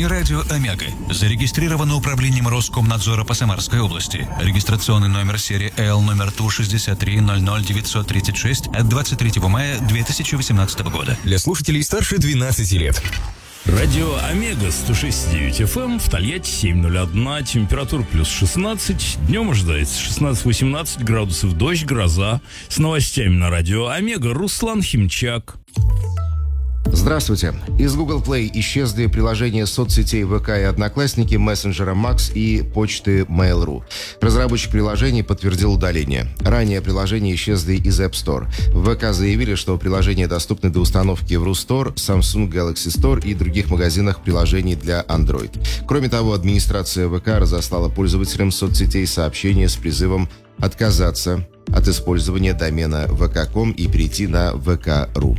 и радио «Омега». Зарегистрировано управлением Роскомнадзора по Самарской области. Регистрационный номер серии L номер ТУ-6300936 от 23 мая 2018 года. Для слушателей старше 12 лет. Радио Омега 106.9 FM, в Тольятти 7:01, температура плюс 16, днем ожидается 16-18 градусов, дождь, гроза. С новостями на радио Омега Руслан Химчак. Здравствуйте. Из Google Play исчезли приложения соцсетей ВК и Одноклассники, мессенджера Max и почты Mail.ru. Разработчик приложений подтвердил удаление. Ранее приложения исчезли из App Store. В ВК заявили, что приложения доступны до установки в Рустор, Samsung Galaxy Store и других магазинах приложений для Android. Кроме того, администрация ВК разослала пользователям соцсетей сообщение с призывом отказаться от использования домена vk.com и перейти на vk.ru.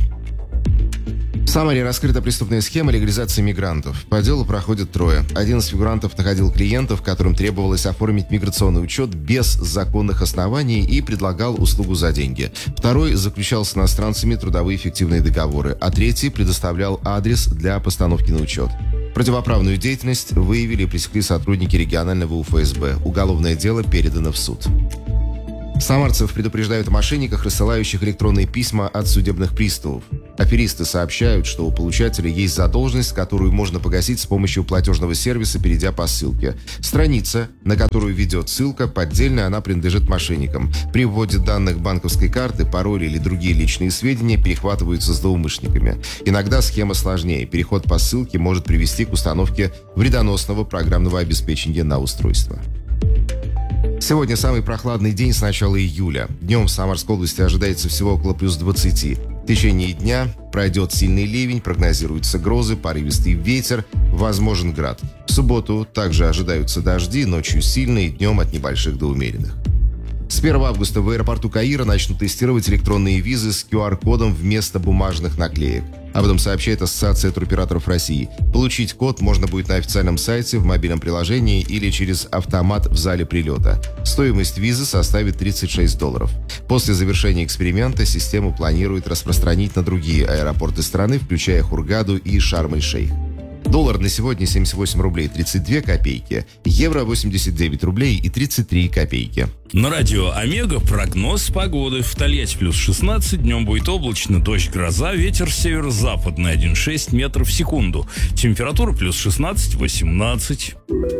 В Самаре раскрыта преступная схема легализации мигрантов. По делу проходят трое. Один из фигурантов находил клиентов, которым требовалось оформить миграционный учет без законных оснований и предлагал услугу за деньги. Второй заключал с иностранцами трудовые фиктивные договоры, а третий предоставлял адрес для постановки на учет. Противоправную деятельность выявили и пресекли сотрудники регионального УФСБ. Уголовное дело передано в суд. Самарцев предупреждают о мошенниках, рассылающих электронные письма от судебных приставов. Аферисты сообщают, что у получателя есть задолженность, которую можно погасить с помощью платежного сервиса, перейдя по ссылке. Страница, на которую ведет ссылка, поддельная, она принадлежит мошенникам. При вводе данных банковской карты, пароля или другие личные сведения перехватываются злоумышленниками. Иногда схема сложнее. Переход по ссылке может привести к установке вредоносного программного обеспечения на устройство. Сегодня самый прохладный день с начала июля. Днем в Самарской области ожидается всего около плюс 20. В течение дня пройдет сильный ливень, прогнозируются грозы, порывистый ветер, возможен град. В субботу также ожидаются дожди, ночью сильные, днем от небольших до умеренных. С 1 августа в аэропорту Каира начнут тестировать электронные визы с QR-кодом вместо бумажных наклеек. Об этом сообщает Ассоциация туроператоров России. Получить код можно будет на официальном сайте, в мобильном приложении или через автомат в зале прилета. Стоимость визы составит $36. После завершения эксперимента систему планируют распространить на другие аэропорты страны, включая Хургаду и Шарм-эль-Шейх. Доллар на сегодня 78 рублей 32 копейки, евро 89 рублей и 33 копейки. На радио Омега прогноз погоды. В Тольятти плюс 16, днем будет облачно, дождь, гроза, ветер северо-западный 1,6 метров в секунду. Температура плюс 16-18.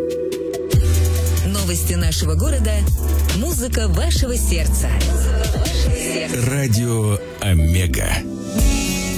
Новости нашего города, музыка вашего сердца. Радио Омега.